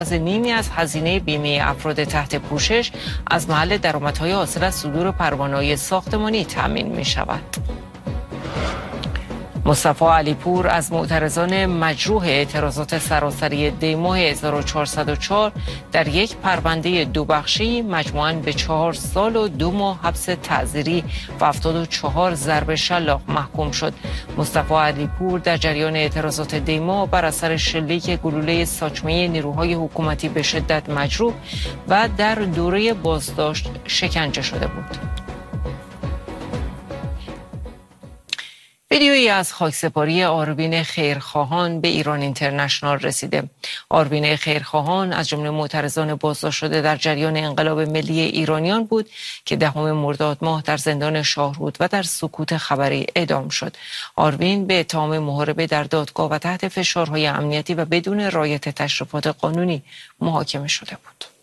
از نیمی از هزینه بیمه افراد تحت پوشش از محل درآمدهای حاصل از صدور پروانه‌های ساختمانی تامین می شود. مصطفی علیپور از معترضان مجروح اعتراضات سراسری دی‌ماه 1404 در یک پرونده دوبخشی مجموعاً به 4 سال و 2 ماه حبس تعزیری و 74 ضرب شلاق محکوم شد. مصطفی علیپور در جریان اعتراضات دی‌ماه بر اثر شلیک گلوله ساچمه نیروهای حکومتی به شدت مجروح و در دوره بازداشت شکنجه شده بود. ویدیویی از خاکسپاری آربین خیرخواهان به ایران اینترنشنال رسیده. آربین خیرخواهان از جمله معترضان بازداشت شده در جریان انقلاب ملی ایرانیان بود که 10 مرداد ماه در زندان شاهرود و در سکوت خبری اعدام شد. آربین به اتهام محاربه در دادگاه و تحت فشارهای امنیتی و بدون رعایت تشریفات قانونی محاکمه شده بود.